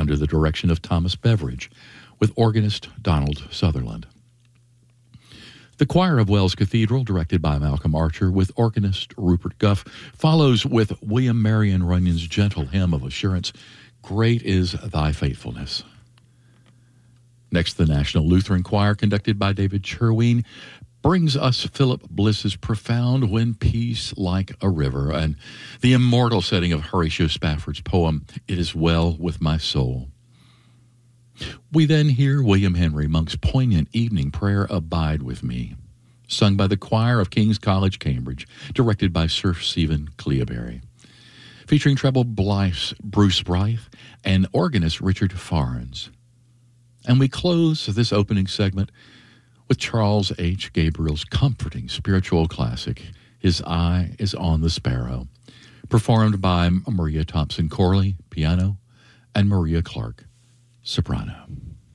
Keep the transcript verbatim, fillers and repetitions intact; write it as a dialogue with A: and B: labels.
A: under the direction of Thomas Beveridge, with organist Donald Sutherland. The choir of Wells Cathedral, directed by Malcolm Archer, with organist Rupert Guff, follows with William Marion Runyon's gentle hymn of assurance, "Great is Thy Faithfulness." Next, the National Lutheran Choir, conducted by David Cherween, brings us Philip Bliss's profound "When Peace Like a River" and the immortal setting of Horatio Spafford's poem, "It Is Well With My Soul." We then hear William Henry Monk's poignant evening prayer, "Abide With Me," sung by the choir of King's College, Cambridge, directed by Sir Stephen Cleobury, featuring treble Blythe, Bruce Brythe and organist Richard Farnes. And we close this opening segment with Charles H. Gabriel's comforting spiritual classic, "His Eye is on the Sparrow," performed by Maria Thompson Corley, piano, and Maria Clark, soprano.